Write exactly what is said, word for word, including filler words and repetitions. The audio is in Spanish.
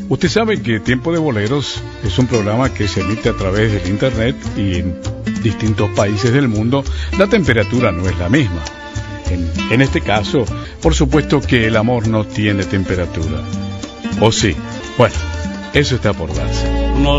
Usted sabe que Tiempo de Boleros es un programa que se emite a través del internet y en distintos países del mundo la temperatura no es la misma. En, en este caso, por supuesto que el amor no tiene temperatura. ¿O sí? Bueno, eso está por darse.